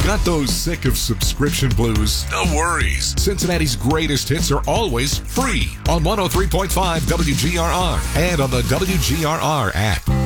Got those sick of subscription blues? No worries. Cincinnati's greatest hits are always free on 103.5 WGRR and on the WGRR app.